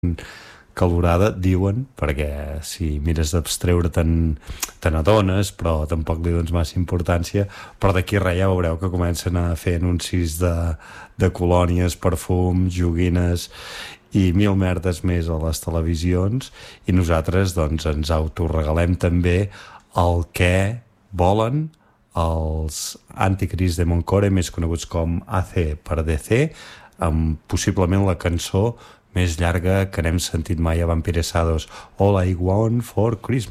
calorada, diuen, perquè si mires d'abstreure te n'adones, però tampoc li dones massa importància, però d'aquí res ja veureu que comencen a fer anuncis de colònies, perfums, joguines i mil merdes més a les televisions, i nosaltres doncs ens autoregalem també el que volen els Anticris de Moncore, més coneguts com AC per DC, amb possiblement la cançó més llarga que n'hem sentit mai a Vampiresados, All I Want for Christmas.